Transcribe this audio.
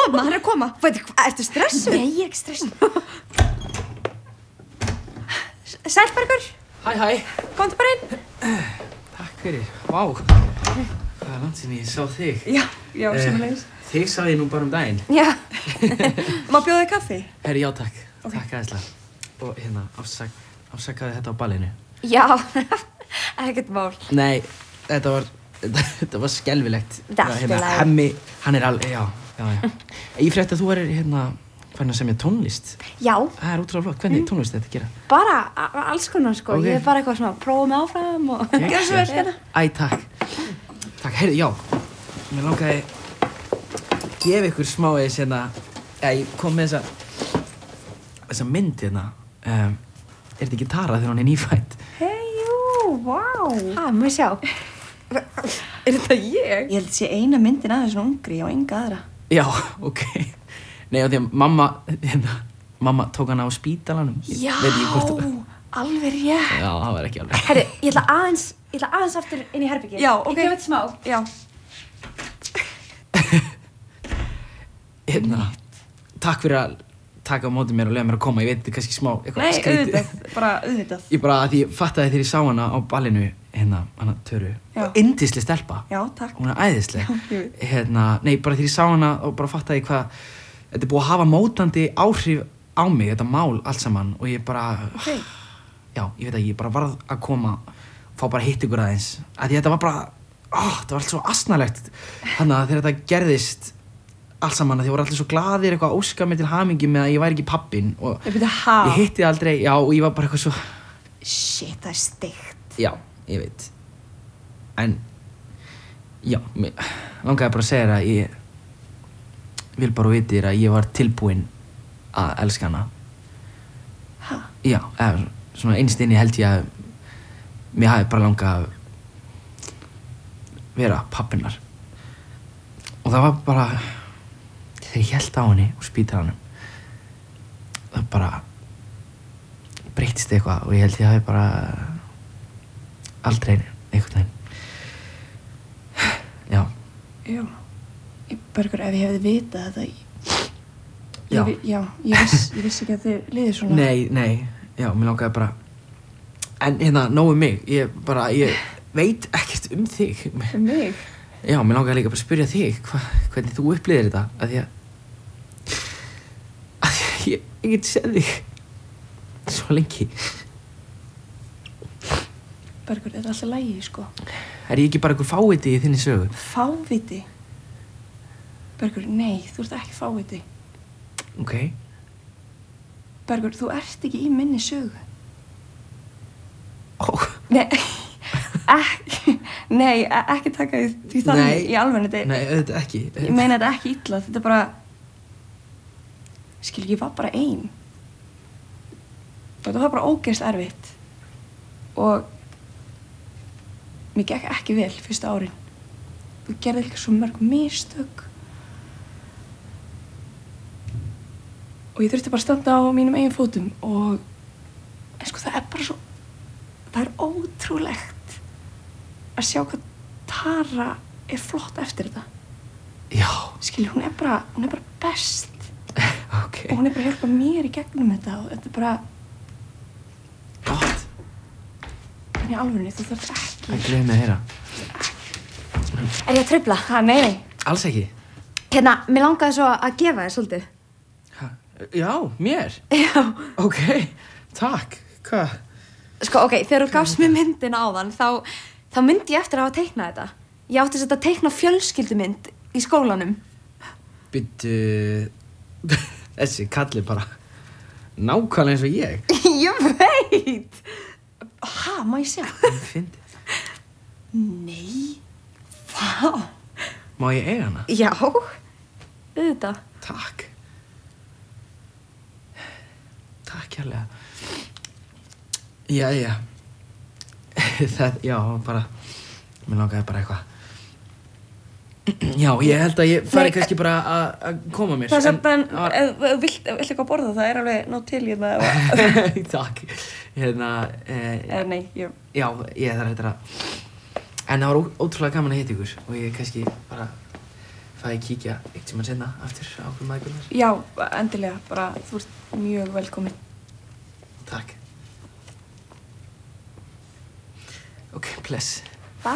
hann er að koma. Ertu stressuð? Nei, ég er ekki stressuð. Sæll, Bergur. Hæ. Komdu bara inn. Takk fyrir. Vá. Hvað er langt sem ég sá þig. Já, sömuleiðis. Þig sá ég nú bara daginn. Já. Má bjóða þig kaffi? Herri, já takk. Okay. Takk aðeinslega. Og hérna, afsakaði þetta á ballinu. Já, ekkert mál. Nei, þetta var skelfilegt. Þetta er allt í lagi. Hemmi, hann er alveg, já. Ég frétti að þú hérna, hvernig að semja tónlist. Já. Það er útrúlega flott. Hvernig tónlist þetta gera? Bara alls konar, sko. Okay. Ég er bara eitthvað svona að prófa mig áfram og gera svo vel hérna. Æ, takk. Takk, heyrðu, já. Mér langaði gefa ykkur smá eða hérna, ég kom með þessa mynd hérna. Er þetta ekki Tara þegar hún er nýfædd? Vá. Má ég sjá. Er þetta ég? Ég held að sé eina myndin af þessu ungri og enga aðra. Já, ok. Nei, af því að mamma tók hana á spítalanum. Já, alveg rétt. Já, það var ekki alveg. Herri, ég ætla aðeins aftur inn í herbergi. Já, ok. Ég gef þetta smá. Já. Takk fyrir að taka á móti mér og lega mér að koma. Ég veit þetta er kannski smá eitthvað Nei, skrítið. auðvitað. Ég bara, að ég fattaði þegar ég sá hana á ballinu, hana Töru. Já. Yndisleg stelpa. Já, takk. Hún er æðisleg. Já, ég veit. Nei, bara þegar ég sá hana og bara fattaði hvað, þetta er búið að hafa mótandi áhrif á mig, þetta mál allt saman. Og ég bara, Okay. já, ég veit ekki, ég bara varð að koma, fá bara að hitta ykkur aðeins. Að því þetta var bara, þetta var allt svo asnalegt. Þannig að þegar þetta gerðist, allt saman, að þið voru allir svo glaðir, eitthvað að óska mig til hamingju með að ég væri ekki pabbinn og Ég hitti aldrei, já, og ég var bara eitthvað svo... Shit, það er steikt. Já, ég veit. En, já, mér langaði bara að segja þér að ég vil bara vita þér að ég var tilbúinn að elska hana. Hæ? Já, svona innst inni held ég að mér hafi bara langað að vera pabbinnar. Og það var bara... Þegar ég hélt á henni úr spítalanum, það bara breyttist eitthvað og ég held ég hafi bara aldrei einhvern veginn. Já. Já. Bergur, ef ég hefði vitað þetta... Já. Ég vissi ekki að þið liðið svona... Nei. Já, mér langaði bara... En nóg mig. Ég veit ekkert þig. Um mig? Já, mér langaði líka bara að spyrja þig hvernig þú upplifðir þetta, af því að ég get séð þig svo lengi. Bergur, þetta er alltaf lægi, sko. Er ég ekki bara einhver fáviti í þinni sögu? Fáviti? Bergur, nei, þú ert ekki fáviti. Ok. Bergur, þú ert ekki í minni sögu. Ó. Nei, ekki taka því þannig í alveg. Nei, auðvitað ekki. Ég meina þetta ekki illa, þetta er bara... Skil, ég var bara ein. Þetta var bara ógeðslega erfitt. Og... Mér gekk ekki vel fyrstu árin. Þú gerði líka svo mörg mistök. Og ég þurfti bara að standa á mínum eigin fótum og... En sko, það er bara svo... Það er ótrúlegt að sjá hvað Tara er flott eftir þetta. Já. Skilji, hún er bara best. Ok. Og hún er bara að hjálpa mér í gegnum þetta og þetta er bara... Gott. En í alvörunni, þú þarft ekki... Það gleður mig að heyra. Er ég að trufla? Nei. Alls ekki. Mér langaði svo að gefa þér svolítið. Já, mér? Já. Ok, takk. Hvað? Sko, ok, þegar þú gafst mér myndina áðan, þá myndi ég eftir að hafa teiknað þetta. Ég átti að teikna fjölskyldumynd í skólanum. Bíddu... Þessi kalli bara nákvæmlega eins og ég. Ég veit! Má ég sjá? Ég fyndi. Nei. Vá. Má ég eiga hana? Já, auðvitað. Takk. Takk kærlega. Jæja. Já, bara... Mér langaði bara eitthvað. Já, ég held að ég fari kannski bara að koma mér. Það er samt en, ef þú vilt eitthvað að borða, það er alveg nóg til hérna. Takk. Nei, Já, ég þarf þetta að... En það var ótrúlega gaman að hitta ykkur og ég kannski bara Fæ ég kíkja eitt tímann seinna aftur á okkur mæðgurnar? Já, endilega, bara þú ert mjög velkomin. Takk. Ok, bless.